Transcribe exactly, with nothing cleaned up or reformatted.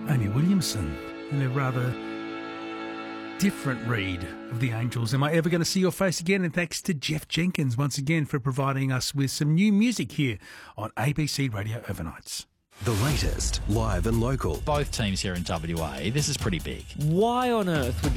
Amy Williamson and a rather different read of the Angels. Am I ever going to see your face again? And thanks to Jeff Jenkins once again for providing us with some new music here on A B C Radio Overnights. The latest, live and local. Both teams here in W A, this is pretty big. Why on earth would